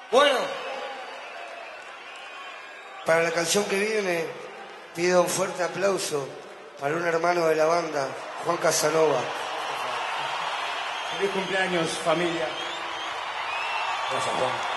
Bueno, para la canción que viene, pido un fuerte aplauso para un hermano de la banda, Juan Casanova. Feliz cumpleaños, familia. Gracias, Juan.